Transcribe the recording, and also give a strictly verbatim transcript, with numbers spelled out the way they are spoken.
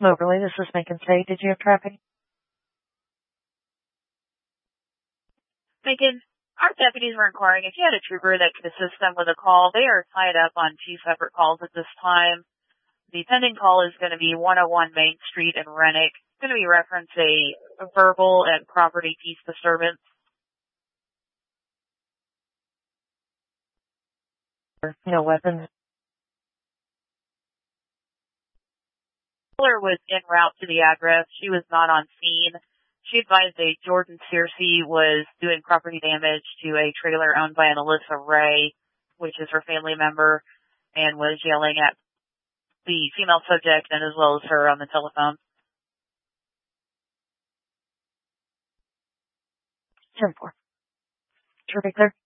Moberly, this is Macon State. Did you have traffic? Macon, our deputies were inquiring if you had a trooper that could assist them with a call. They are tied up on two separate calls at this time. The pending call is going to be one oh one Main Street in Rennick. It's going to be reference a, a verbal and property peace disturbance. No weapons. Caller was en route to the address. She was not on scene. She advised a Jordan Searcy was doing property damage to a trailer owned by an Alyssa Ray, which is her family member, and was yelling at the female subject and as well as her on the telephone. ten four. Traffic clear.